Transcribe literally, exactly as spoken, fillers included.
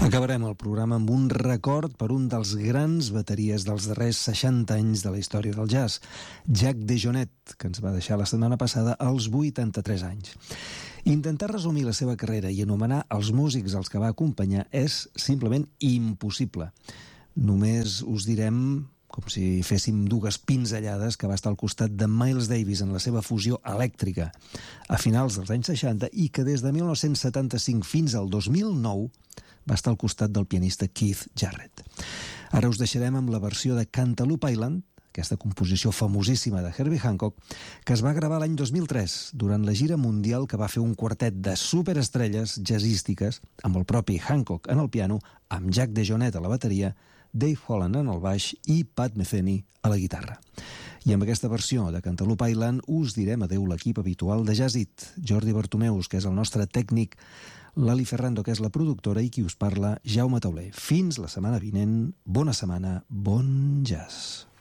Acabarem el programa amb un record per un dels grans bateries dels darrers seixanta anys de la història del jazz, Jack DeJohnette, que ens va deixar la setmana passada als vuitanta-tres anys. Intentar resumir la seva carrera i anomenar els músics als que va acompanyar és simplement impossible. Només us direm, com si féssim dues pinzellades, que va estar al costat de Miles Davis en la seva fusió elèctrica a finals dels anys seixanta i que des de mil nou-cents setanta-cinc fins al dos mil nou va estar al costat del pianista Keith Jarrett. Ara us deixarem amb la versió de Cantaloupe Island, aquesta composició famosíssima de Herbie Hancock, que es va gravar l'any dos mil tres, durant la gira mundial que va fer un quartet de superestrelles jazzístiques, amb el propi Hancock en el piano, amb Jack DeJohnette a la bateria, Dave Holland en el baix i Pat Metheny a la guitarra. I amb aquesta versió de Cantaloupe Island us direm adeu l'equip habitual de Jazz It, Jordi Bartomeus, que és el nostre tècnic, Lali Ferrando, que és la productora, i qui us parla, Jaume Tauler. Fins la setmana vinent, bona setmana, bon jazz.